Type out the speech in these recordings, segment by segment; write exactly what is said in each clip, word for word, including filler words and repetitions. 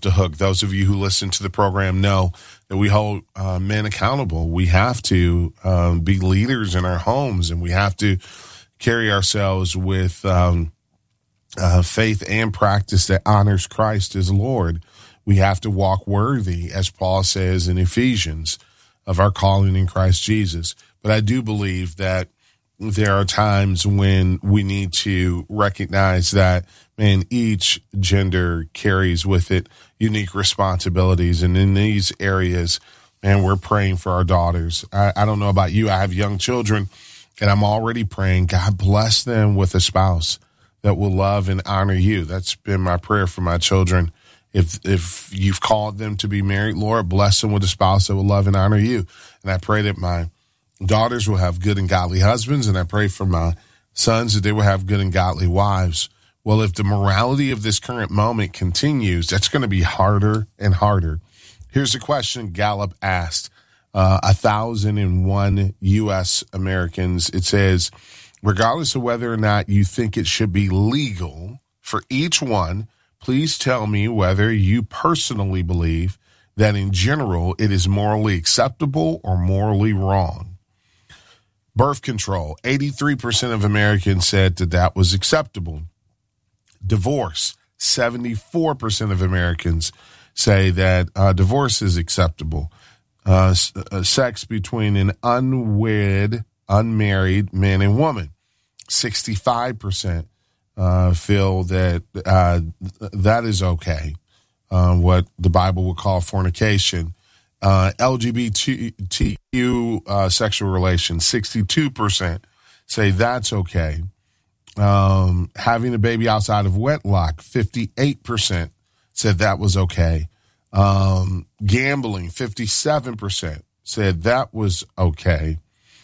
the hook. Those of you who listen to the program know that we hold uh, men accountable. We have to um, be leaders in our homes, and we have to carry ourselves with um, uh, faith and practice that honors Christ as Lord. We have to walk worthy, as Paul says in Ephesians, of our calling in Christ Jesus. But I do believe that there are times when we need to recognize that, man, each gender carries with it unique responsibilities. And in these areas, man, we're praying for our daughters. I, I don't know about you. I have young children, and I'm already praying, God bless them with a spouse that will love and honor you. That's been my prayer for my children. If if you've called them to be married, Lord, bless them with a spouse that will love and honor you. And I pray that my daughters will have good and godly husbands, and I pray for my sons that they will have good and godly wives. Well, if the morality of this current moment continues, that's going to be harder and harder. Here's a question Gallup asked uh, one thousand one U S Americans. It says, regardless of whether or not you think it should be legal for each one, please tell me whether you personally believe that in general it is morally acceptable or morally wrong. Birth control, eighty-three percent of Americans said that that was acceptable. Divorce, seventy-four percent of Americans say that uh, divorce is acceptable. Uh, s- uh, sex between an unwed, unmarried man and woman, sixty-five percent uh, feel that uh, that is okay, uh, what the Bible would call fornication. Uh, L G B T Q uh, sexual relations, sixty-two percent say that's okay. Um, having a baby outside of wedlock, fifty-eight percent said that was okay. Um, gambling, fifty-seven percent said that was okay.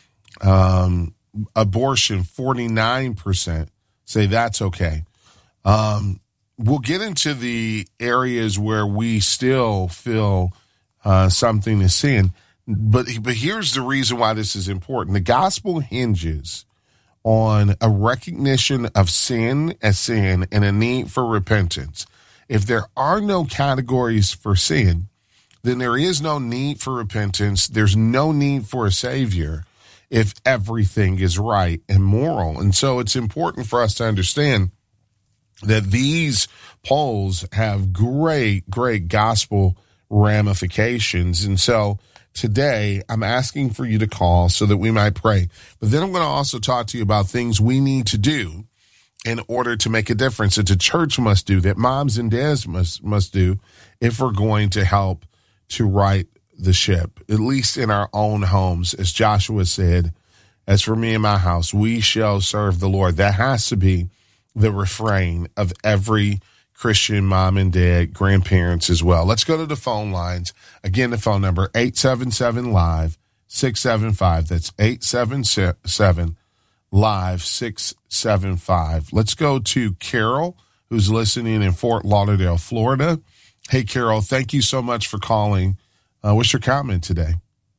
Um, abortion, forty-nine percent say that's okay. Um, we'll get into the areas where we still feel Uh, something is sin. But, but here's the reason why this is important. The gospel hinges on a recognition of sin as sin and a need for repentance. If there are no categories for sin, then there is no need for repentance. There's no need for a savior if everything is right and moral. And so it's important for us to understand that these polls have great, great gospel ramifications. And so today I'm asking for you to call so that we might pray. But then I'm going to also talk to you about things we need to do in order to make a difference, that the church must do, that moms and dads must, must do if we're going to help to right the ship, at least in our own homes. As Joshua said, as for me and my house, we shall serve the Lord. That has to be the refrain of every Christian mom and dad, grandparents as well. Let's go to the phone lines. Again, the phone number, eight seven seven, live, six seven five. That's eight seven seven, live, six seven five. Let's go to Carol, who's listening in Fort Lauderdale, Florida. Hey, Carol, thank you so much for calling. Uh, what's your comment today?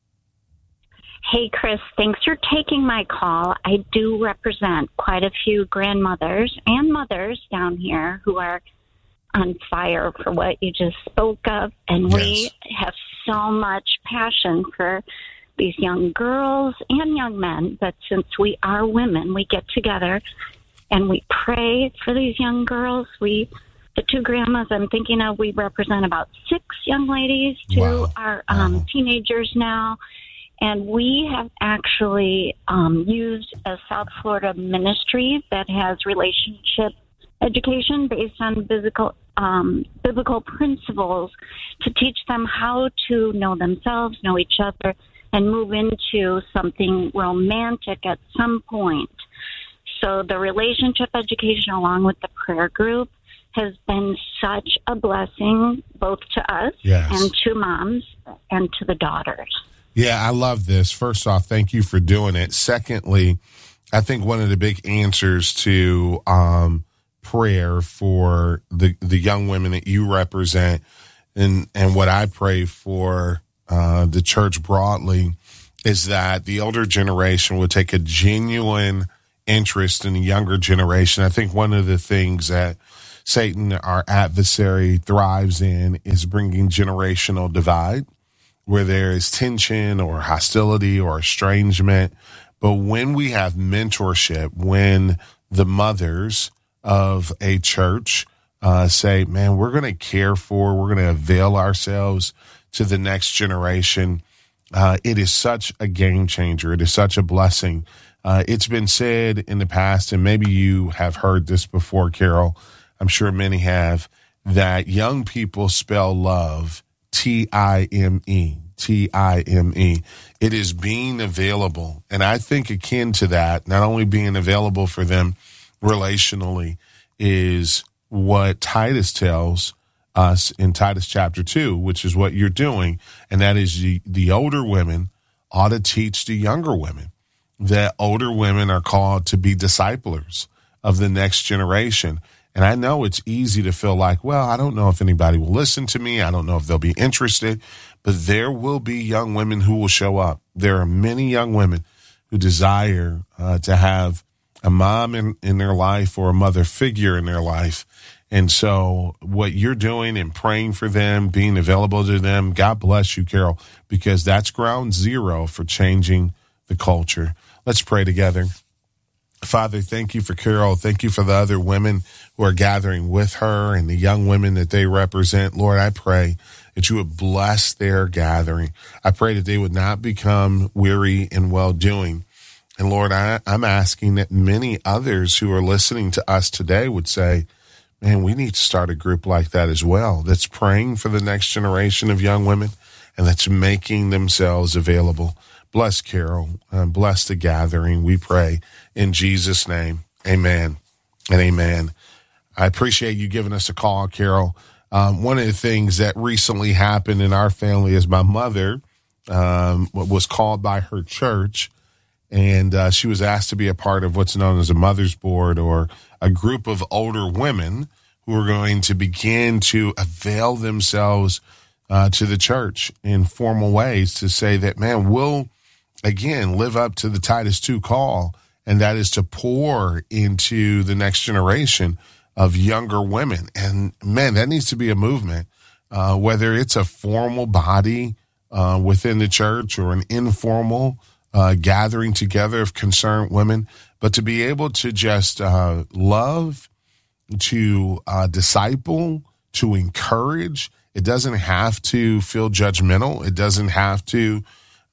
Hey, Chris, thanks for taking my call. I do represent quite a few grandmothers and mothers down here who are on fire for what you just spoke of. And yes, we have so much passion for these young girls and young men. But since we are women, we get together and we pray for these young girls. We, the two grandmas I'm thinking of, we represent about six young ladies. Two wow. are um, wow. teenagers now. And we have actually um, used a South Florida ministry that has relationship education based on biblical, um, biblical principles to teach them how to know themselves, know each other, and move into something romantic at some point. So the relationship education along with the prayer group has been such a blessing both to us yes. and to moms and to the daughters. Yeah, I love this. First off, thank you for doing it. Secondly, I think one of the big answers to um, prayer for the, the young women that you represent and, and what I pray for uh, the church broadly is that the older generation would take a genuine interest in the younger generation. I think one of the things that Satan, our adversary, thrives in is bringing generational divide, where there is tension or hostility or estrangement. But when we have mentorship, when the mothers of a church uh, say, man, we're going to care for, we're going to avail ourselves to the next generation, uh, it is such a game changer. It is such a blessing. Uh, it's been said in the past, and maybe you have heard this before, Carol, I'm sure many have, that young people spell love T I M E. T I M E. It is being available. And I think akin to that, not only being available for them relationally, is what Titus tells us in Titus chapter two, which is what you're doing. And that is the, the older women ought to teach the younger women that older women are called to be disciplers of the next generation. And I know it's easy to feel like, well, I don't know if anybody will listen to me. I don't know if they'll be interested, but there will be young women who will show up. There are many young women who desire uh, to have a mom in, in their life or a mother figure in their life. And so what you're doing and praying for them, being available to them, God bless you, Carol, because that's ground zero for changing the culture. Let's pray together. Father, thank you for Carol. Thank you for the other women who are gathering with her and the young women that they represent. Lord, I pray that you would bless their gathering. I pray that they would not become weary in well-doing. And Lord, I, I'm asking that many others who are listening to us today would say, man, we need to start a group like that as well, that's praying for the next generation of young women and that's making themselves available. Bless Carol, uh, bless the gathering, we pray in Jesus' name. Amen and amen. I appreciate you giving us a call, Carol. Um, one of the things that recently happened in our family is my mother um, was called by her church, and uh, she was asked to be a part of what's known as a mother's board, or a group of older women who are going to begin to avail themselves uh, to the church in formal ways to say that, man, we'll, again, live up to the Titus two call, and that is to pour into the next generation of younger women. And, man, that needs to be a movement, uh, whether it's a formal body uh, within the church or an informal uh, gathering together of concerned women, but to be able to just uh, love, to uh, disciple, to encourage. It doesn't have to feel judgmental. It doesn't have to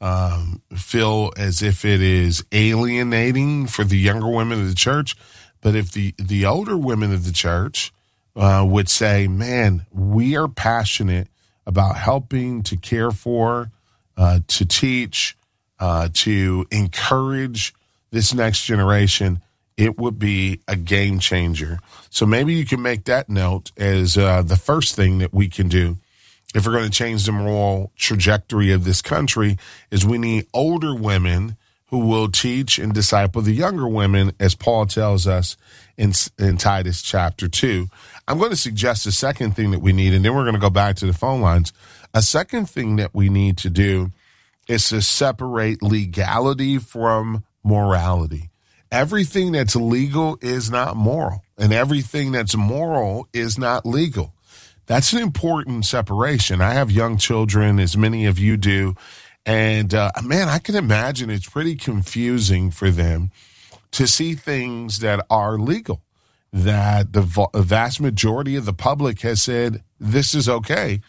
um, feel as if it is alienating for the younger women of the church. But if the, the older women of the church uh, would say, man, we are passionate about helping to care for, uh, to teach, uh, to encourage this next generation, it would be a game changer. So maybe you can make that note as uh, the first thing that we can do if we're going to change the moral trajectory of this country, is we need older women who will teach and disciple the younger women, as Paul tells us in, in Titus chapter two. I'm going to suggest a second thing that we need, and then we're going to go back to the phone lines. A second thing that we need to do is to separate legality from morality. Everything that's legal is not moral, and everything that's moral is not legal. That's an important separation. I have young children, as many of you do, and uh, man, I can imagine it's pretty confusing for them to see things that are legal, that the v- vast majority of the public has said this is okay,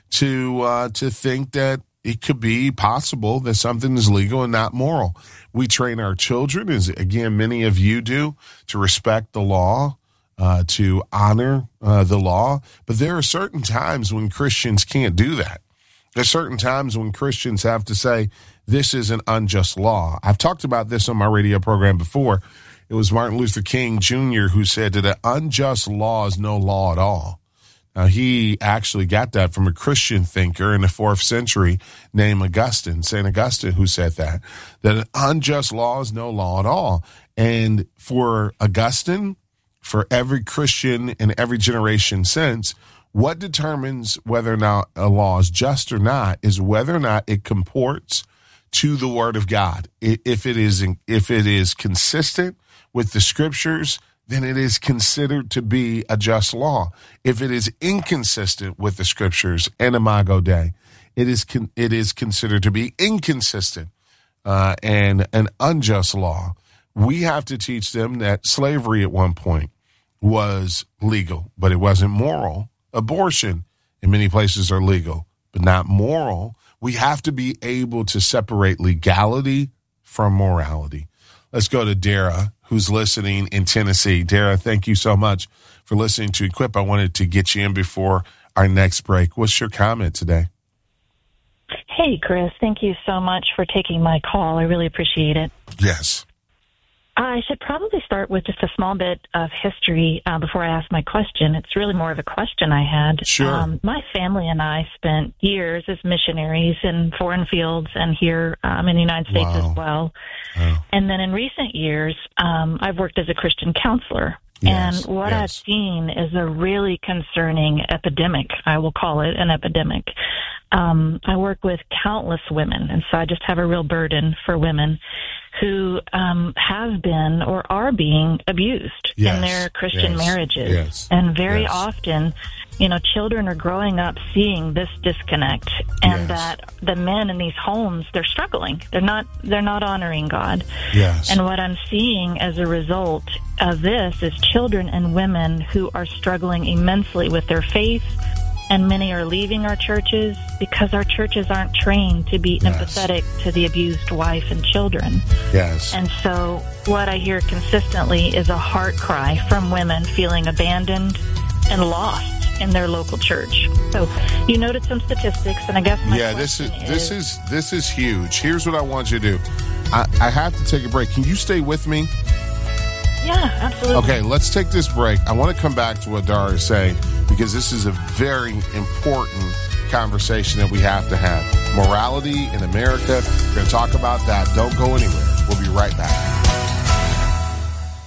to uh, to think that it could be possible that something is legal and not moral. We train our children, as again many of you do, to respect the law, uh, to honor uh, the law. But there are certain times when Christians can't do that. There's certain times when Christians have to say, this is an unjust law. I've talked about this on my radio program before. It was Martin Luther King Junior who said that an unjust law is no law at all. Now, he actually got that from a Christian thinker in the fourth century named Augustine, Saint Augustine, who said that, that an unjust law is no law at all. And for Augustine, for every Christian in every generation since, what determines whether or not a law is just or not is whether or not it comports to the Word of God. If it is, if it is consistent with the Scriptures, then it is considered to be a just law. If it is inconsistent with the scriptures and Imago Dei, it is con- it is considered to be inconsistent uh, and an unjust law. We have to teach them that slavery at one point was legal, but it wasn't moral. Abortion in many places are legal, but not moral. We have to be able to separate legality from morality. Let's go to Dara, who's listening in Tennessee. Dara, thank you so much for listening to Equip. I wanted to get you in before our next break. What's your comment today? Hey, Chris. Thank you so much for taking my call. I really appreciate it. Yes. I should probably start with just a small bit of history uh, before I ask my question. It's really more of a question I had. Sure. Um, my family and I spent years as missionaries in foreign fields and here um, in the United States Wow. as well. Oh. And then in recent years, um, I've worked as a Christian counselor. Yes, And what yes. I've seen is a really concerning epidemic. I will call it an epidemic. Um, I work with countless women, and so I just have a real burden for women who um, have been or are being abused Yes, in their Christian yes, marriages. yes, And very yes. often, you know, children are growing up seeing this disconnect, and Yes. that the men in these homes, they're struggling. They're not, they're not honoring God. Yes. And what I'm seeing as a result of this is children and women who are struggling immensely with their faith, and many are leaving our churches because our churches aren't trained to be Yes. empathetic to the abused wife and children. Yes. And so what I hear consistently is a heart cry from women feeling abandoned and lost in their local church. So you noted some statistics, and I guess my yeah, this is question this is this is huge. Here's what I want you to do. I, I have to take a break. Can you stay with me? Yeah, absolutely. Okay, let's take this break. I want to come back to what Dara is saying because this is a very important conversation that we have to have. Morality in America. We're going to talk about that. Don't go anywhere. We'll be right back.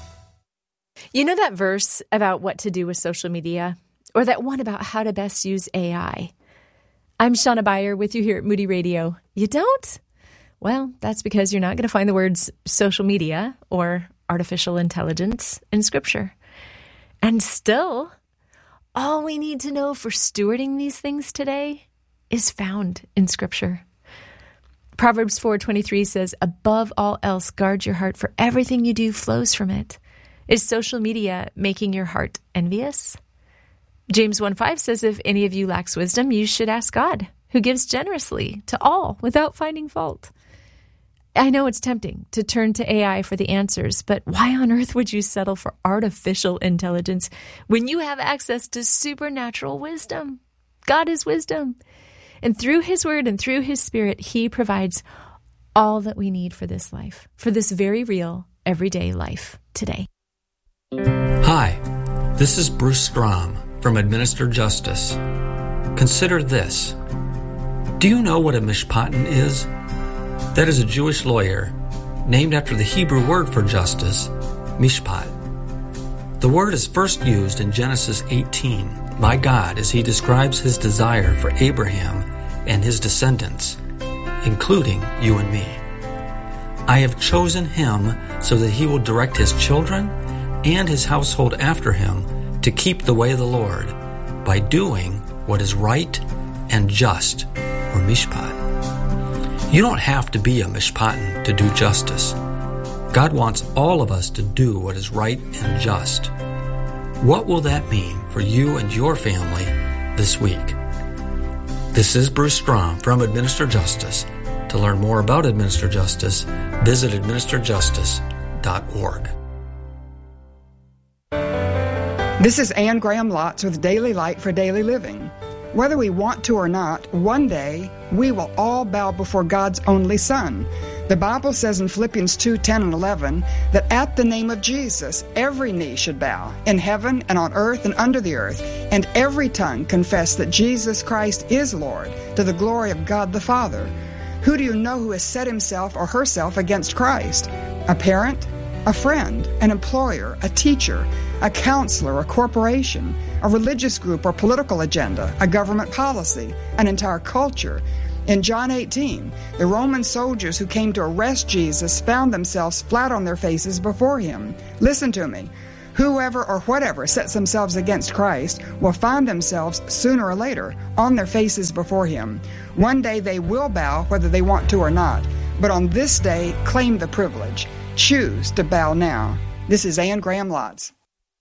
You know that verse about what to do with social media? Or that one about how to best use A I? I'm Shauna Beyer with you here at Moody Radio. You don't? Well, that's because you're not going to find the words social media or artificial intelligence in Scripture. And still, all we need to know for stewarding these things today is found in Scripture. Proverbs four twenty-three says, above all else, guard your heart, for everything you do flows from it. Is social media making your heart envious? James one five says, if any of you lacks wisdom, you should ask God, who gives generously to all without finding fault. I know it's tempting to turn to A I for the answers, but why on earth would you settle for artificial intelligence when you have access to supernatural wisdom? God is wisdom. And through His Word and through His Spirit, He provides all that we need for this life, for this very real, everyday life today. Hi, this is Bruce Strom from Administer Justice. Consider this. Do you know what a mishpatan is? That is a Jewish lawyer, named after the Hebrew word for justice, mishpat. The word is first used in Genesis eighteen by God as He describes His desire for Abraham and his descendants, including you and me. I have chosen him so that he will direct his children and his household after him to keep the way of the Lord by doing what is right and just, or mishpat. You don't have to be a mishpatan to do justice. God wants all of us to do what is right and just. What will that mean for you and your family this week? This is Bruce Strom from Administer Justice. To learn more about Administer Justice, visit administer justice dot org. This is Ann Graham Lotz with Daily Light for Daily Living. Whether we want to or not, one day we will all bow before God's only Son. The Bible says in Philippians two, ten, and eleven that at the name of Jesus, every knee should bow, in heaven and on earth and under the earth, and every tongue confess that Jesus Christ is Lord, to the glory of God the Father. Who do you know who has set himself or herself against Christ? A parent? A friend? An employer? A teacher? A counselor? A corporation? A religious group or political agenda? A government policy? An entire culture? In John eighteen, the Roman soldiers who came to arrest Jesus found themselves flat on their faces before him. Listen to me. Whoever or whatever sets themselves against Christ will find themselves sooner or later on their faces before Him. One day they will bow whether they want to or not, but on this day, claim the privilege. Choose to bow now. This is Anne Graham Lotz.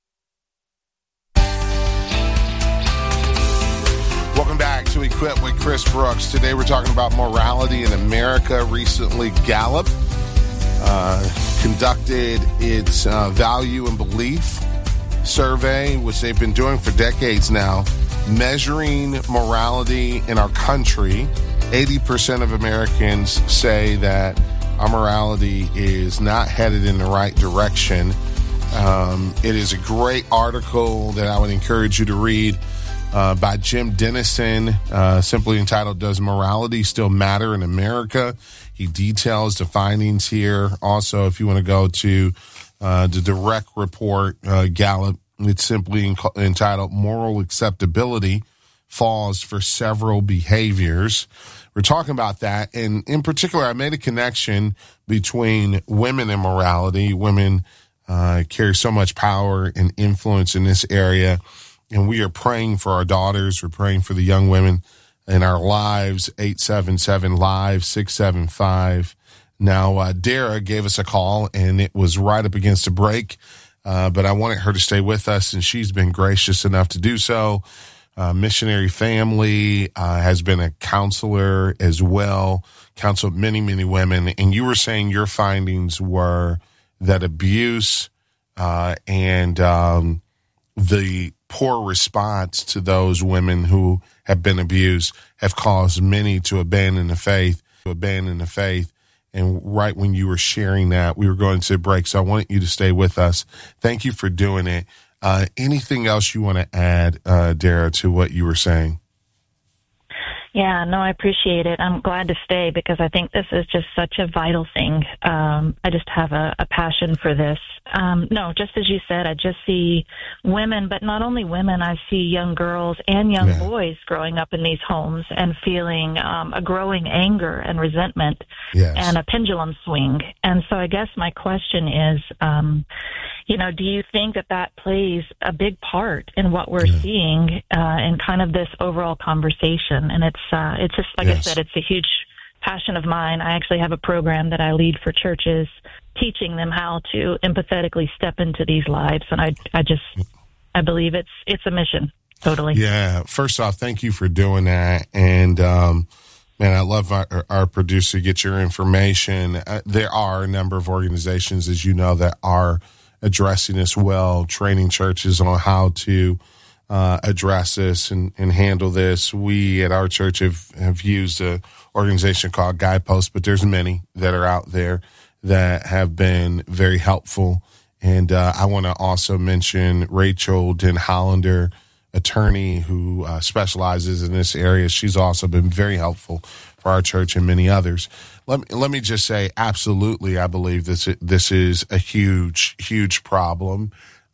Welcome back to Equip with Chris Brooks. Today we're talking about morality in America. Recently, Gallup uh, conducted its uh, value and belief survey, which they've been doing for decades now, measuring morality in our country. eighty percent of Americans say that our morality is not headed in the right direction. Um, it is a great article that I would encourage you to read uh, by Jim Dennison, uh, simply entitled, Does Morality Still Matter in America? He details the findings here. Also, if you want to go to uh, the direct report, uh, Gallup, it's simply entitled Moral Acceptability Falls for Several Behaviors. We're talking about that. And in particular, I made a connection between women and morality. Women uh, carry so much power and influence in this area. And we are praying for our daughters. We're praying for the young women in our lives. eight seven seven, live, six seven five. Now, uh, Dara gave us a call, and it was right up against a break. Uh, but I wanted her to stay with us, and she's been gracious enough to do so. Uh, missionary family, uh, has been a counselor as well, counseled many, many women. And you were saying your findings were that abuse uh, and um, the poor response to those women who have been abused have caused many to abandon the faith, to abandon the faith. And right when you were sharing that, we were going to break. So I want you to stay with us. Thank you for doing it. Uh, anything else you want to add, uh, Dara, to what you were saying? Yeah, no, I appreciate it. I'm glad to stay because I think this is just such a vital thing. Um, I just have a, a passion for this. Um, no, just as you said, I just see women, but not only women, I see young girls and young yeah. boys growing up in these homes and feeling um, a growing anger and resentment yes. and a pendulum swing. And so I guess my question is, um, you know, do you think that that plays a big part in what we're yeah. seeing uh, in kind of this overall conversation? And it's uh, it's just, like yes. I said, it's a huge passion of mine. I actually have a program that I lead for churches, teaching them how to empathetically step into these lives. And I, I just, I believe it's it's a mission, totally. Yeah. First off, thank you for doing that. And, um, man, I love our, our producer get your information. Uh, there are a number of organizations, as you know, that are addressing this well, training churches on how to uh, address this and, and handle this. We at our church have, have used an organization called Guidepost, but there's many that are out there that have been very helpful. And uh, I want to also mention Rachel Den Hollander, attorney who uh, specializes in this area. She's also been very helpful for our church and many others. Let me, let me just say, absolutely, I believe this this is a huge, huge problem.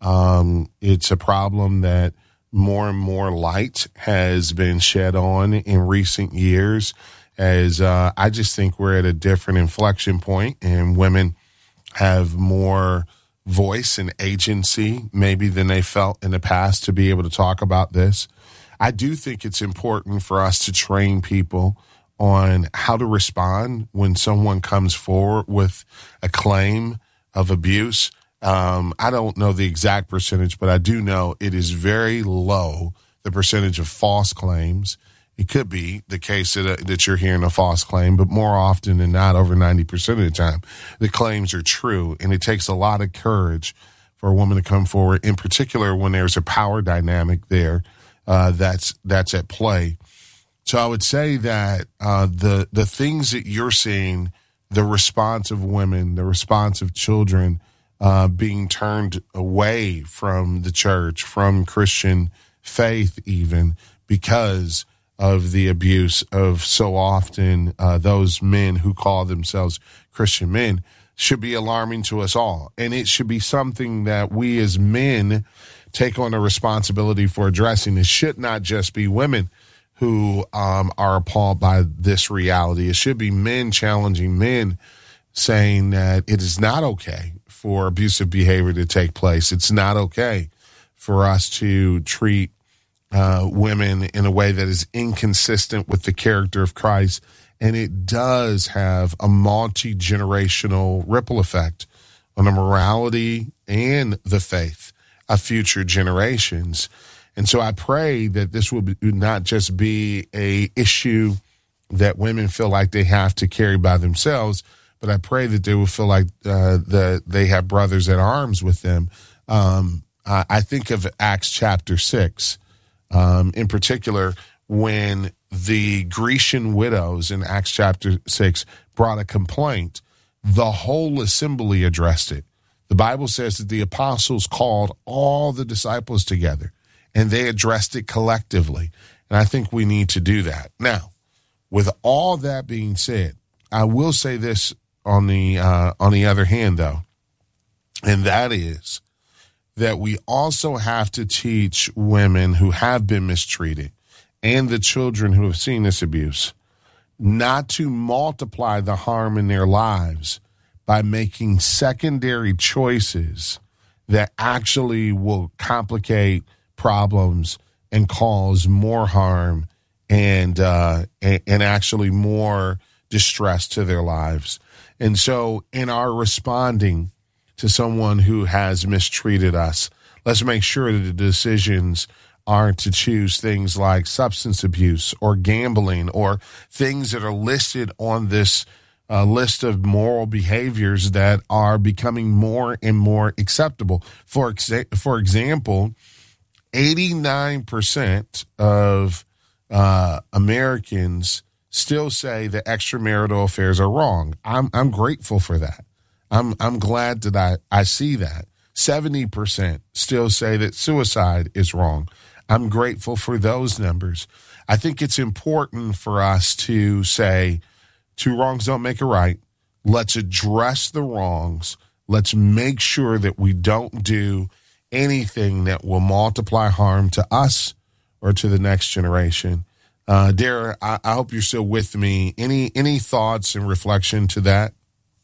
Um, it's a problem that more and more light has been shed on in recent years, as uh, I just think we're at a different inflection point, and women have more voice and agency maybe than they felt in the past to be able to talk about this. I do think it's important for us to train people on how to respond when someone comes forward with a claim of abuse. Um, I don't know the exact percentage, but I do know it is very low, the percentage of false claims. It could be the case that, uh, that you're hearing a false claim, but more often than not, over ninety percent of the time, the claims are true. And it takes a lot of courage for a woman to come forward, in particular when there's a power dynamic there uh, that's that's at play. So I would say that uh, the the things that you're seeing, the response of women, the response of children uh, being turned away from the church, from Christian faith even, because of the abuse of so often uh, those men who call themselves Christian men, should be alarming to us all. And it should be something that we as men take on a responsibility for addressing. It should not just be women who um, are appalled by this reality. It should be men challenging men, saying that it is not okay for abusive behavior to take place. It's not okay for us to treat uh, women in a way that is inconsistent with the character of Christ. And it does have a multi-generational ripple effect on the morality and the faith of future generations. And so I pray that this will be, not just be a issue that women feel like they have to carry by themselves, but I pray that they will feel like uh, the, they have brothers at arms with them. Um, I, I think of Acts chapter six, um, in particular, when the Grecian widows in Acts chapter six brought a complaint, the whole assembly addressed it. The Bible says that the apostles called all the disciples together and they addressed it collectively. And I think we need to do that. Now, with all that being said, I will say this on the uh, on the other hand, though, and that is that we also have to teach women who have been mistreated and the children who have seen this abuse not to multiply the harm in their lives by making secondary choices that actually will complicate problems and cause more harm and uh, and, and actually more distress to their lives. And so in our responding to someone who has mistreated us, let's make sure that the decisions aren't to choose things like substance abuse or gambling or things that are listed on this uh, list of moral behaviors that are becoming more and more acceptable. For exa- for example, eighty-nine percent of uh, Americans still say that extramarital affairs are wrong. I'm I'm grateful for that. I'm I'm glad that I, I see that. seventy percent still say that suicide is wrong. I'm grateful for those numbers. I think it's important for us to say two wrongs don't make a right. Let's address the wrongs. Let's make sure that we don't do anything that will multiply harm to us or to the next generation. Uh, Dara, I, I hope you're still with me. Any any thoughts and reflection to that?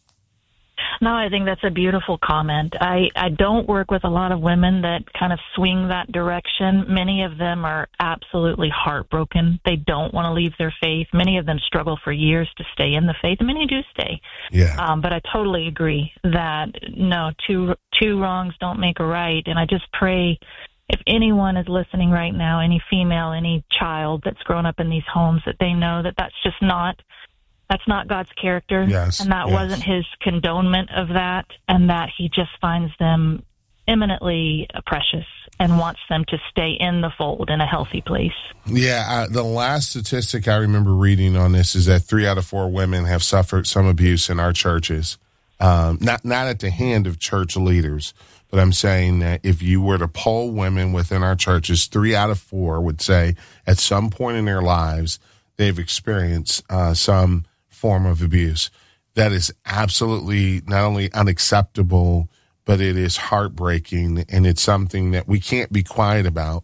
No, I think that's a beautiful comment. I, I don't work with a lot of women that kind of swing that direction. Many of them are absolutely heartbroken. They don't want to leave their faith. Many of them struggle for years to stay in the faith, and many do stay. Yeah. Um, but I totally agree that, no, two two wrongs don't make a right. And I just pray if anyone is listening right now, any female, any child that's grown up in these homes, that they know that that's just not That's not God's character, yes, and that yes. wasn't his condonement of that, and that he just finds them eminently precious and wants them to stay in the fold in a healthy place. Yeah, uh, the last statistic I remember reading on this is that three out of four women have suffered some abuse in our churches, um, not not at the hand of church leaders, but I'm saying that if you were to poll women within our churches, three out of four would say at some point in their lives they've experienced uh, some form of abuse. That is absolutely not only unacceptable, but it is heartbreaking, and it's something that we can't be quiet about,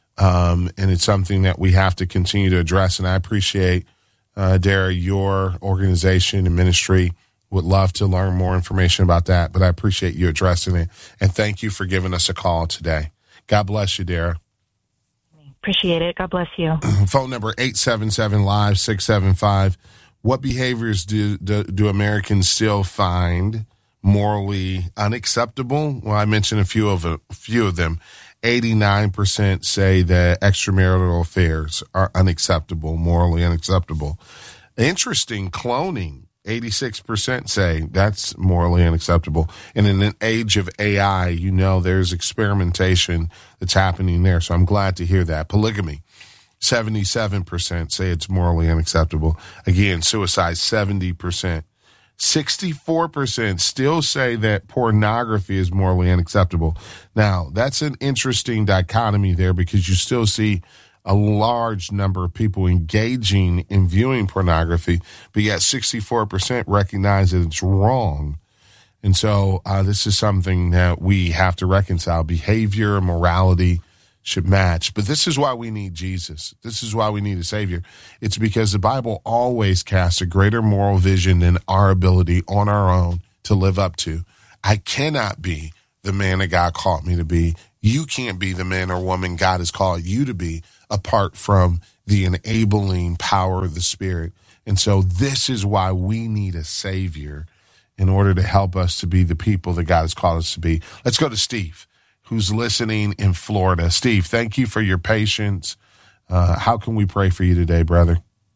um, and it's something that we have to continue to address. And I appreciate, uh, Dara, your organization and ministry. Would love to learn more information about that, but I appreciate you addressing it, and thank you for giving us a call today. God bless you, Dara. Appreciate it. God bless you. Phone number eight seven seven, live six seven five. What behaviors do, do do Americans still find morally unacceptable? Well, I mentioned a few of a, a few of them. eighty-nine percent say that extramarital affairs are unacceptable, morally unacceptable. Interesting, cloning. eighty-six percent say that's morally unacceptable. And in an age of A I, you know there's experimentation that's happening there. So I'm glad to hear that. Polygamy. seventy-seven percent say it's morally unacceptable. Again, suicide, seventy percent. sixty-four percent still say that pornography is morally unacceptable. Now, that's an interesting dichotomy there because you still see a large number of people engaging in viewing pornography, but yet sixty-four percent recognize that it's wrong. And so uh, this is something that we have to reconcile. Behavior and morality should match. But this is why we need Jesus. This is why we need a Savior. It's because the Bible always casts a greater moral vision than our ability on our own to live up to. I cannot be the man that God called me to be. You can't be the man or woman God has called you to be apart from the enabling power of the Spirit. And so this is why we need a Savior in order to help us to be the people that God has called us to be. Let's go to Steve, who's listening in Florida. Steve, thank you for your patience. Uh, how can we pray for you today, brother?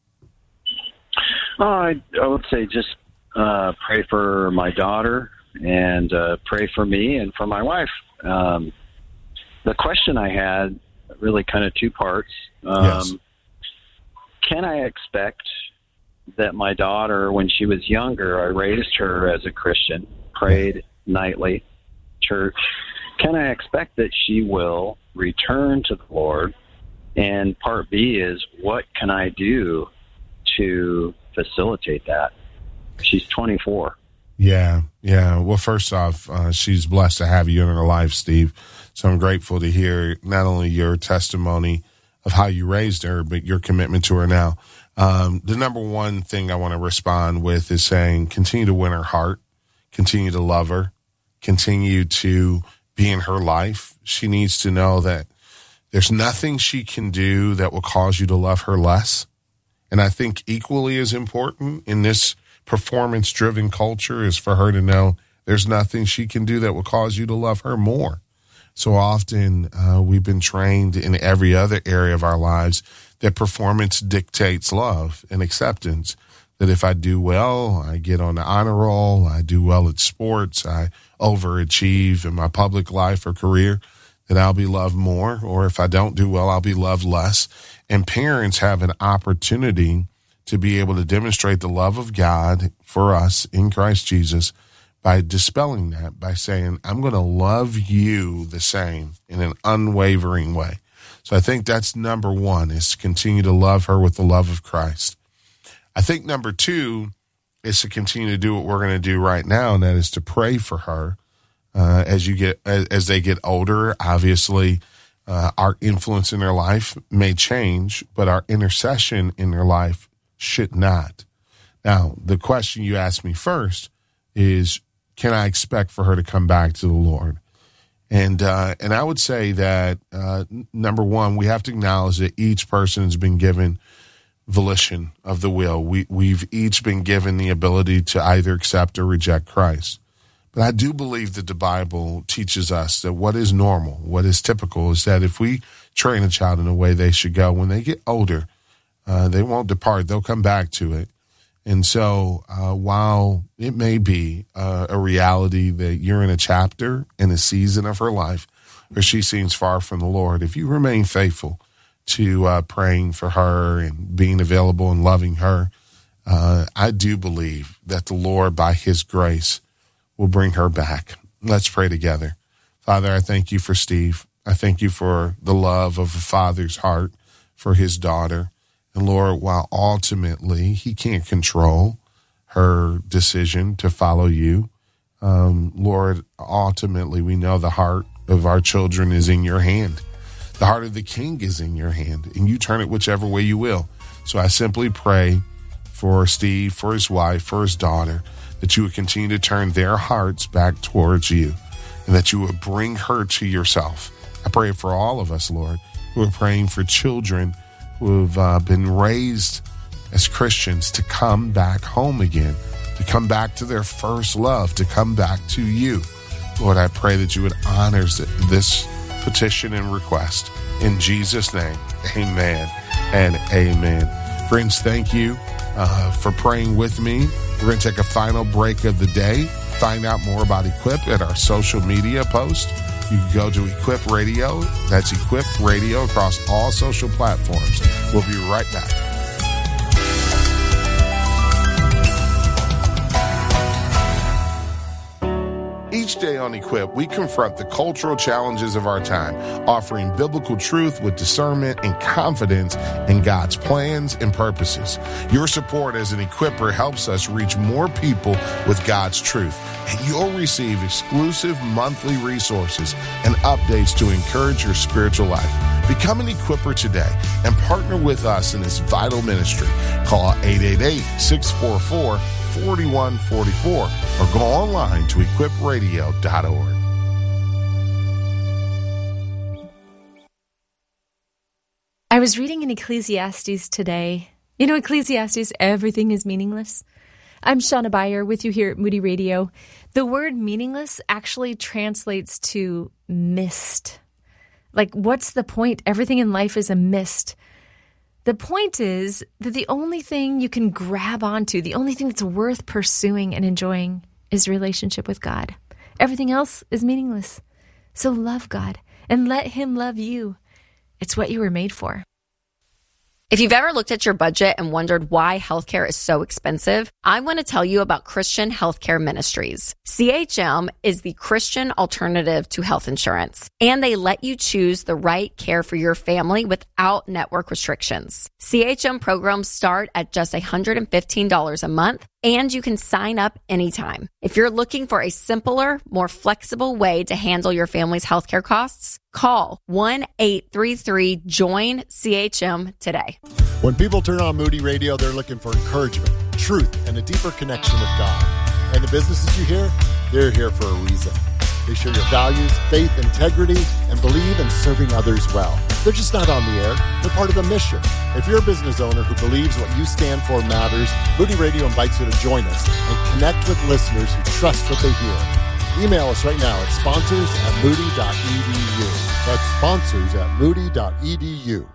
Uh, I, I would say just uh, pray for my daughter and uh, pray for me and for my wife. Um, the question I had, really kind of two parts. Um, yes. Can I expect that my daughter, when she was younger, I raised her as a Christian, prayed nightly, church. Can I expect that she will return to the Lord? And part B is, what can I do to facilitate that? She's twenty-four. Yeah, yeah. Well, first off, uh, she's blessed to have you in her life, Steve. So I'm grateful to hear not only your testimony of how you raised her, but your commitment to her now. Um, the number one thing I want to respond with is saying, continue to win her heart, continue to love her, continue to be in her life. She needs to know that there's nothing she can do that will cause you to love her less. And I think equally as important in this performance-driven culture is for her to know there's nothing she can do that will cause you to love her more. So often uh, we've been trained in every other area of our lives that performance dictates love and acceptance, that if I do well, I get on the honor roll, I do well at sports, I overachieve in my public life or career, that I'll be loved more, or if I don't do well, I'll be loved less. And parents have an opportunity to be able to demonstrate the love of God for us in Christ Jesus by dispelling that, by saying, I'm going to love you the same in an unwavering way. So I think that's number one, is to continue to love her with the love of Christ. I think number two is to continue to do what we're going to do right now, and that is to pray for her uh, as you get as, as they get older. Obviously, uh, our influence in their life may change, but our intercession in their life should not. Now, the question you asked me first is, can I expect for her to come back to the Lord? And uh, and I would say that, uh, number one, we have to acknowledge that each person has been given volition of the will. We, we've each been given the ability to either accept or reject Christ. But I do believe that the Bible teaches us that what is normal, what is typical, is that if we train a child in the way they should go, when they get older, uh, they won't depart. They'll come back to it. And so uh, while it may be uh, a reality that you're in a chapter in a season of her life where she seems far from the Lord, if you remain faithful to uh, praying for her and being available and loving her, uh, I do believe that the Lord, by his grace, will bring her back. Let's pray together. Father, I thank you for Steve. I thank you for the love of a father's heart for his daughter. And Lord, while ultimately he can't control her decision to follow you, um, Lord, ultimately we know the heart of our children is in your hand. The heart of the king is in your hand, and you turn it whichever way you will. So I simply pray for Steve, for his wife, for his daughter, that you would continue to turn their hearts back towards you, and that you would bring her to yourself. I pray for all of us, Lord, who are praying for children who have uh, been raised as Christians to come back home again, to come back to their first love, to come back to you. Lord, I pray that you would honor this petition and request. In Jesus' name, amen and amen. Friends, thank you uh, for praying with me. We're going to take a final break of the day. Find out more about Equip at our social media post. You can go to Equip Radio. That's Equip Radio across all social platforms. We'll be right back. Each day on Equip, we confront the cultural challenges of our time, offering biblical truth with discernment and confidence in God's plans and purposes. Your support as an Equipper helps us reach more people with God's truth, and you'll receive exclusive monthly resources and updates to encourage your spiritual life. Become an Equipper today and partner with us in this vital ministry. Call eight eight eight, six four four, four one four four or go online to equip radio dot org. I was reading in Ecclesiastes today. You know, Ecclesiastes, everything is meaningless. I'm Shauna Beyer with you here at Moody Radio. The word meaningless actually translates to mist. Like, what's the point? Everything in life is a mist. The point is that the only thing you can grab onto, the only thing that's worth pursuing and enjoying is relationship with God. Everything else is meaningless. So love God and let Him love you. It's what you were made for. If you've ever looked at your budget and wondered why healthcare is so expensive, I want to tell you about Christian Healthcare Ministries. C H M is the Christian alternative to health insurance, and they let you choose the right care for your family without network restrictions. C H M programs start at just one hundred fifteen dollars a month, and you can sign up anytime. If you're looking for a simpler, more flexible way to handle your family's healthcare costs, call one eight three three join C H M today. When people turn on Moody Radio, they're looking for encouragement, truth, and a deeper connection with God. And the businesses you hear, they're here for a reason. They share your values, faith, integrity, and believe in serving others well. They're just not on the air. They're part of the mission. If you're a business owner who believes what you stand for matters, Moody Radio invites you to join us and connect with listeners who trust what they hear. Email us right now at sponsors at moody dot e d u. That's sponsors at moody dot e d u.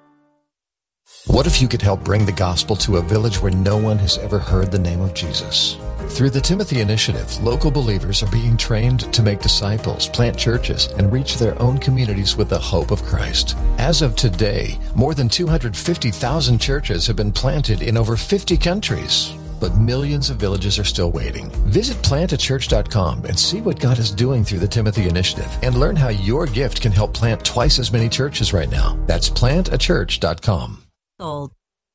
What if you could help bring the gospel to a village where no one has ever heard the name of Jesus? Through the Timothy Initiative, local believers are being trained to make disciples, plant churches, and reach their own communities with the hope of Christ. As of today, more than two hundred fifty thousand churches have been planted in over fifty countries. But millions of villages are still waiting. Visit plant a church dot com and see what God is doing through the Timothy Initiative and learn how your gift can help plant twice as many churches right now. That's plant a church dot com. Sold.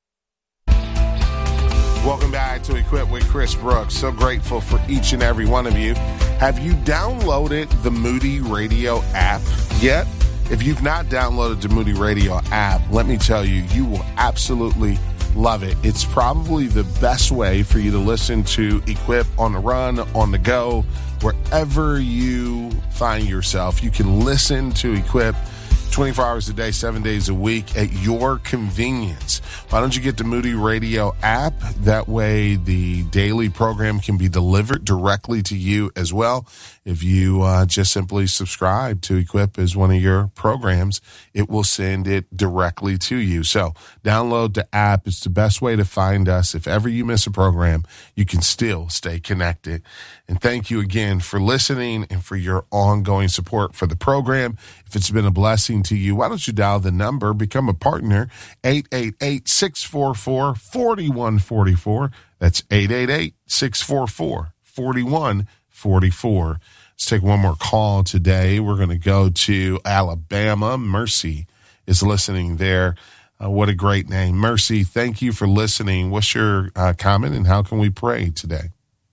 Welcome back to Equip with Chris Brooks. So grateful for each and every one of you. Have you downloaded the Moody Radio app yet? If you've not downloaded the Moody Radio app, let me tell you, you will absolutely love it. It's probably the best way for you to listen to Equip on the run, on the go, wherever you find yourself. You can listen to Equip twenty-four hours a day, seven days a week at your convenience. Why don't you get the Moody Radio app? That way the daily program can be delivered directly to you as well. If you uh, just simply subscribe to Equip as one of your programs, it will send it directly to you. So download the app. It's the best way to find us. If ever you miss a program, you can still stay connected. And thank you again for listening and for your ongoing support for the program. If it's been a blessing to you, why don't you dial the number, become a partner, eight eight eight, six four four, four one four four. That's eight eight eight, six four four, four one four four. Let's take one more call today. We're going to go to Alabama. Mercy is listening there. Uh, what a great name. Mercy, thank you for listening. What's your uh, comment and how can we pray today?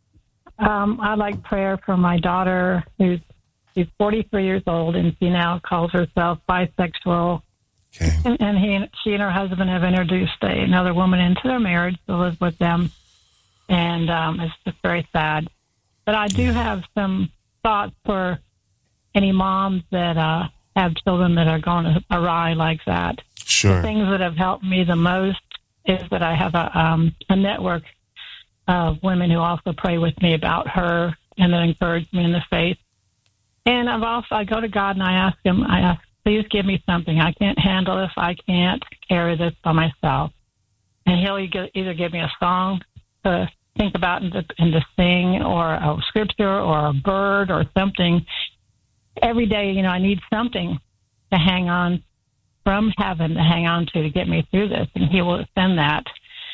Um, I'd like prayer for my daughter, who's she's forty-three years old, and she now calls herself bisexual. Okay. And, and he, she and her husband have introduced a, another woman into their marriage to live with them, and um, it's just very sad. But I do have some thoughts for any moms that uh, have children that are going awry like that. Sure. The things that have helped me the most is that I have a, um, a network of women who also pray with me about her and that encourage me in the faith. And I've also, I go to God and I ask him, I ask, please give me something. I can't handle this. I can't carry this by myself. And he'll either give me a song to think about and to, and to sing, or a scripture, or a bird, or something. Every day, you know, I need something to hang on from heaven to hang on to to get me through this, and he will send that.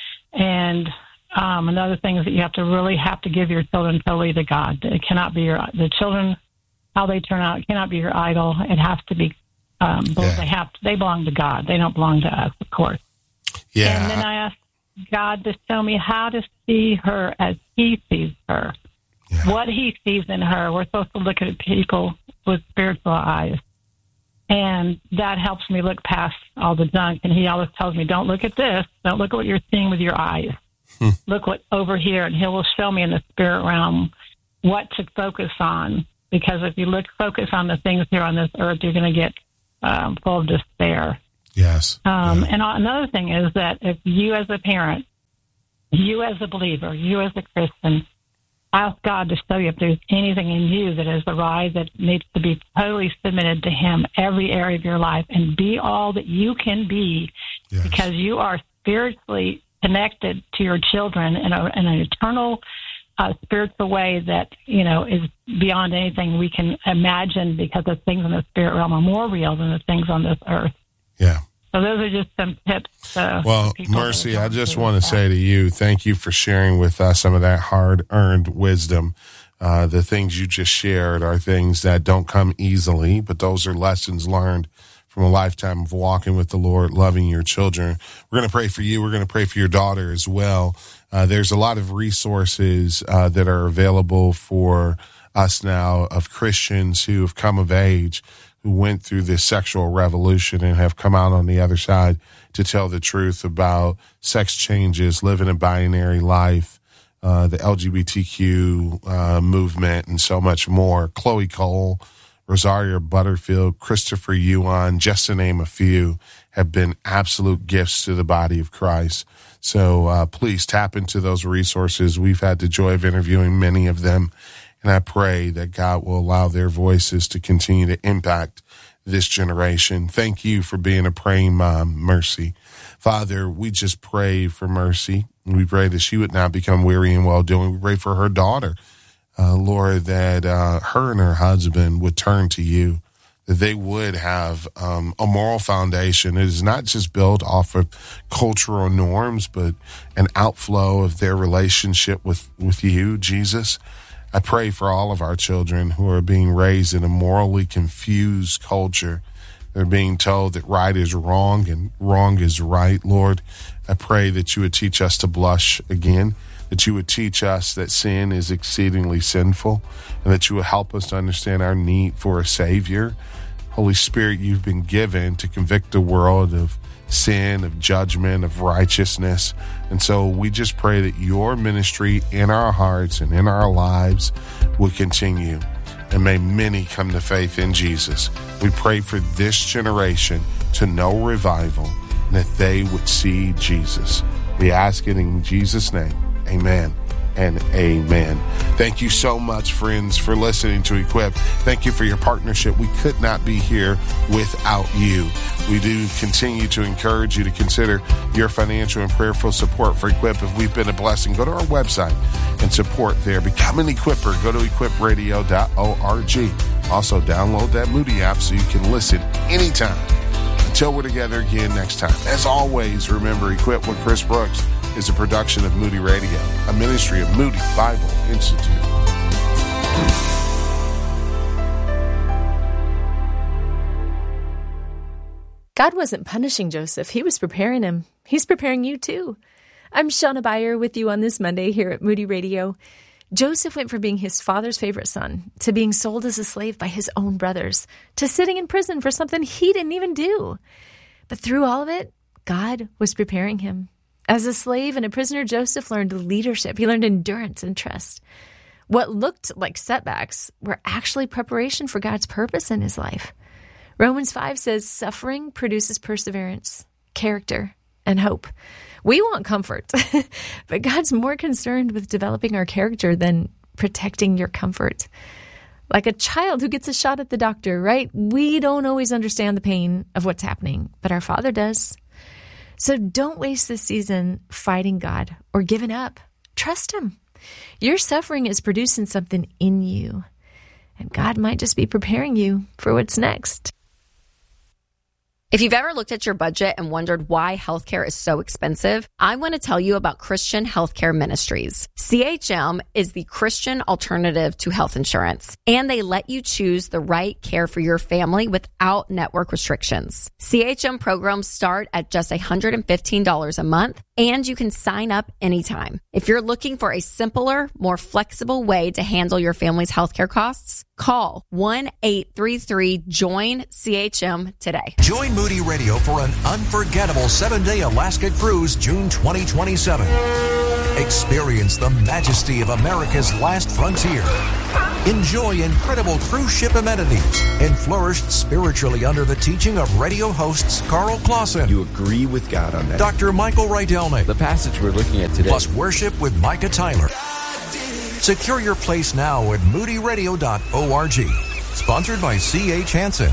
And um, another thing is that you have to really have to give your children totally to God. It cannot be your the children how they turn out. It cannot be your idol. It has to be. Um, yeah. They have to, they belong to God. They don't belong to us, of course. Yeah. And then I asked God to show me how to see her as he sees her. Yeah. What he sees in her. We're supposed to look at people with spiritual eyes. And that helps me look past all the junk. And he always tells me, don't look at this. Don't look at what you're seeing with your eyes. Hmm. Look what over here, and he will show me in the spirit realm what to focus on. Because if you look, focus on the things here on this earth, you're going to get um, full of despair. Yes. Um, yeah. And another thing is that if you as a parent, you as a believer, you as a Christian, ask God to show you if there's anything in you that is awry that needs to be totally submitted to Him, every area of your life, and be all that you can be, yes. because you are spiritually connected to your children in, a, in an eternal uh, spiritual way that, you know, is beyond anything we can imagine, because the things in the spirit realm are more real than the things on this earth. Yeah. So those are just some tips. Uh, well, Mercy, I just want to say to you, thank you for sharing with us some of that hard-earned wisdom. Uh, the things you just shared are things that don't come easily, but those are lessons learned from a lifetime of walking with the Lord, loving your children. We're going to pray for you. We're going to pray for your daughter as well. Uh, there's a lot of resources uh, that are available for us now of Christians who have come of age, who went through this sexual revolution and have come out on the other side to tell the truth about sex changes, living a binary life, uh, the L G B T Q uh, movement, and so much more. Chloe Cole, Rosaria Butterfield, Christopher Yuan, just to name a few, have been absolute gifts to the body of Christ. So uh, please tap into those resources. We've had the joy of interviewing many of them. And I pray that God will allow their voices to continue to impact this generation. Thank you for being a praying mom, Mercy. Father, we just pray for Mercy. We pray that she would not become weary in well-doing. We pray for her daughter, uh, Lord, that uh, her and her husband would turn to you, that they would have um, a moral foundation. It is not just built off of cultural norms, but an outflow of their relationship with, with you, Jesus. I pray for all of our children who are being raised in a morally confused culture. They're being told that right is wrong and wrong is right. Lord, I pray that you would teach us to blush again, that you would teach us that sin is exceedingly sinful, and that you would help us to understand our need for a Savior. Holy Spirit, you've been given to convict the world of sin, of judgment, of righteousness. And so we just pray that your ministry in our hearts and in our lives will continue. And may many come to faith in Jesus. We pray for this generation to know revival and that they would see Jesus. We ask it in Jesus' name. Amen and amen. Thank you so much, friends, for listening to Equip. Thank you for your partnership. We could not be here without you. We do continue to encourage you to consider your financial and prayerful support for Equip. If we've been a blessing, go to our website and support there. Become an Equipper. Go to equip radio dot org. Also, download that Moody app so you can listen anytime. Until we're together again next time. As always, remember, Equip with Chris Brooks is a production of Moody Radio, a ministry of Moody Bible Institute. God wasn't punishing Joseph. He was preparing him. He's preparing you too. I'm Shauna Beyer with you on this Monday here at Moody Radio. Joseph went from being his father's favorite son to being sold as a slave by his own brothers to sitting in prison for something he didn't even do. But through all of it, God was preparing him. As a slave and a prisoner, Joseph learned leadership. He learned endurance and trust. What looked like setbacks were actually preparation for God's purpose in his life. Romans five says suffering produces perseverance, character, and hope. We want comfort, but God's more concerned with developing our character than protecting your comfort. Like a child who gets a shot at the doctor, right? We don't always understand the pain of what's happening, but our Father does. So don't waste this season fighting God or giving up. Trust Him. Your suffering is producing something in you, and God might just be preparing you for what's next. If you've ever looked at your budget and wondered why healthcare is so expensive, I want to tell you about Christian Healthcare Ministries. C H M is the Christian alternative to health insurance, and they let you choose the right care for your family without network restrictions. C H M programs start at just one hundred fifteen dollars a month, and you can sign up anytime. If you're looking for a simpler, more flexible way to handle your family's healthcare costs, call one eight three three join C H M today. Join Moody Radio for an unforgettable seven-day Alaska cruise June twenty twenty-seven. Experience the majesty of America's last frontier. Enjoy incredible cruise ship amenities and flourish spiritually under the teaching of radio hosts Carl Clausen. You agree with God on that. Doctor Michael Rydelny. The passage we're looking at today. Plus worship with Micah Tyler. Secure your place now at moody radio dot org. Sponsored by C H Hansen.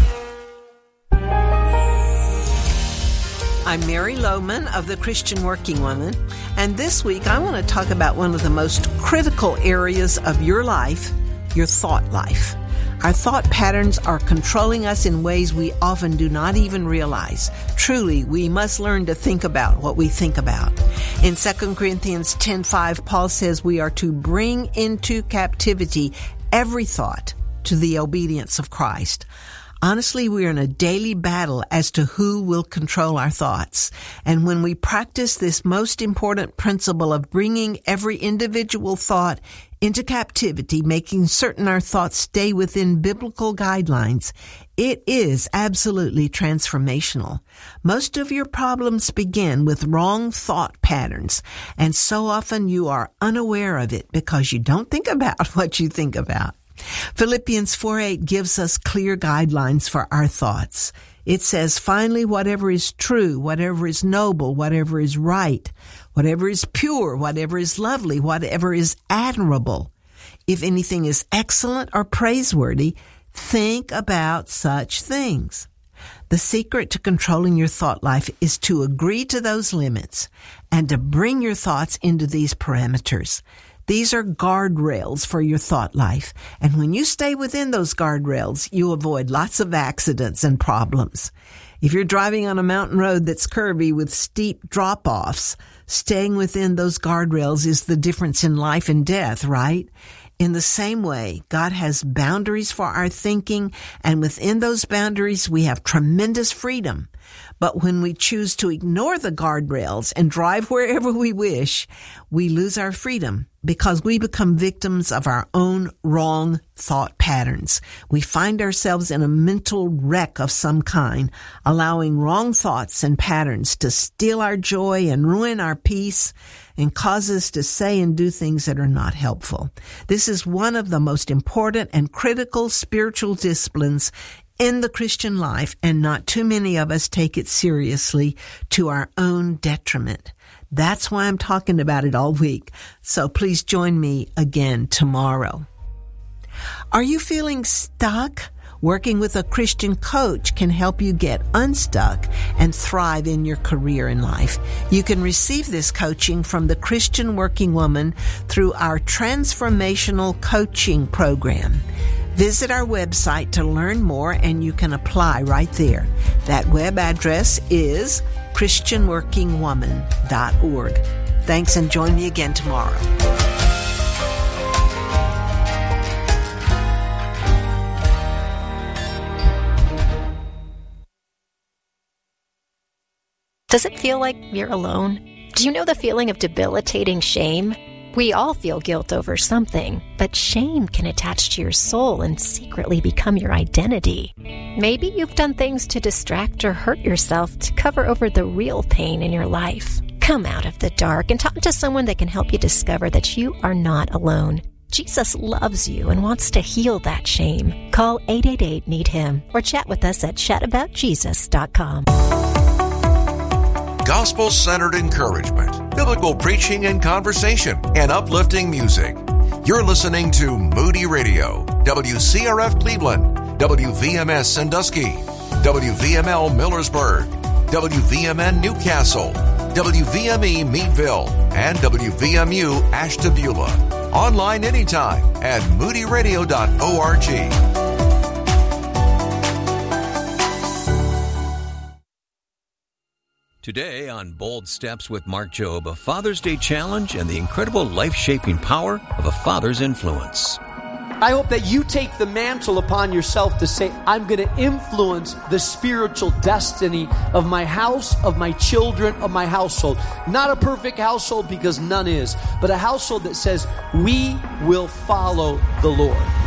I'm Mary Lohman of the Christian Working Woman, and this week I want to talk about one of the most critical areas of your life, your thought life. Our thought patterns are controlling us in ways we often do not even realize. Truly, we must learn to think about what we think about. In Second Corinthians ten five, Paul says we are to bring into captivity every thought to the obedience of Christ. Honestly, we are in a daily battle as to who will control our thoughts. And when we practice this most important principle of bringing every individual thought into captivity, making certain our thoughts stay within biblical guidelines, it is absolutely transformational. Most of your problems begin with wrong thought patterns, and so often you are unaware of it because you don't think about what you think about. Philippians four eight gives us clear guidelines for our thoughts. It says, finally, whatever is true, whatever is noble, whatever is right, whatever is pure, whatever is lovely, whatever is admirable, if anything is excellent or praiseworthy, think about such things. The secret to controlling your thought life is to agree to those limits and to bring your thoughts into these parameters. These are guardrails for your thought life. And when you stay within those guardrails, you avoid lots of accidents and problems. If you're driving on a mountain road that's curvy with steep drop-offs, staying within those guardrails is the difference in life and death, right? In the same way, God has boundaries for our thinking, and within those boundaries, we have tremendous freedom. But when we choose to ignore the guardrails and drive wherever we wish, we lose our freedom because we become victims of our own wrong thought patterns. We find ourselves in a mental wreck of some kind, allowing wrong thoughts and patterns to steal our joy and ruin our peace and cause us to say and do things that are not helpful. This is one of the most important and critical spiritual disciplines in the Christian life, and not too many of us take it seriously to our own detriment. That's why I'm talking about it all week. So please join me again tomorrow. Are you feeling stuck? Working with a Christian coach can help you get unstuck and thrive in your career and life. You can receive this coaching from the Christian Working Woman through our transformational coaching program. Visit our website to learn more, and you can apply right there. That web address is christian working woman dot org. Thanks, and join me again tomorrow. Does it feel like you're alone? Do you know the feeling of debilitating shame? We all feel guilt over something, but shame can attach to your soul and secretly become your identity. Maybe you've done things to distract or hurt yourself to cover over the real pain in your life. Come out of the dark and talk to someone that can help you discover that you are not alone. Jesus loves you and wants to heal that shame. Call eight eight eight, need him or chat with us at chat about jesus dot com. Gospel-centered encouragement, biblical preaching and conversation, and uplifting music. You're listening to Moody Radio, W C R F Cleveland, W V M S Sandusky, W V M L Millersburg, W V M N Newcastle, W V M E Meadville, and W V M U Ashtabula. Online anytime at moody radio dot org. Today on Bold Steps with Mark Jobe, a Father's Day challenge and the incredible life-shaping power of a father's influence. I hope that you take the mantle upon yourself to say, I'm going to influence the spiritual destiny of my house, of my children, of my household. Not a perfect household, because none is, but a household that says, we will follow the Lord.